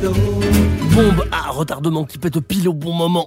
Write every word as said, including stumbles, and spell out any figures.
Bombe à retardement qui pète pile au bon moment.